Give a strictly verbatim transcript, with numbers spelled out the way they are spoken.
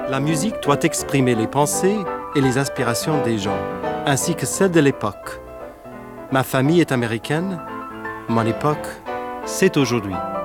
La musique doit exprimer les pensées et les aspirations des gens, ainsi que celles de l'époque. Ma famille est américaine, mon époque, c'est aujourd'hui.